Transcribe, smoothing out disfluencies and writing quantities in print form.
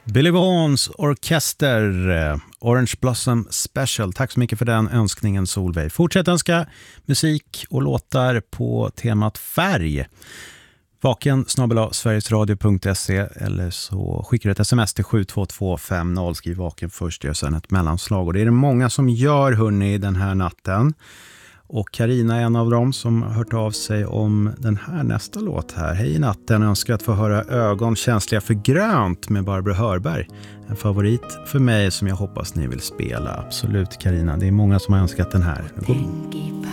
Billy Vaughns orkester, Orange Blossom Special. Tack så mycket för den önskningen, Solveig. Fortsätt önska musik och låtar på temat färg. vaken@sverigesradio.se eller så skickar du ett sms till 72250. Skriv vaken först, gör sen ett mellanslag. Och det är det många som gör, hörni, den här natten. Och Carina är en av dem som har hört av sig om den här nästa låt här. Hej natten, önskar att få höra Ögon känsliga för grönt med Barbro Hörberg. En favorit för mig som jag hoppas ni vill spela. Absolut, Carina, det är många som har önskat den här.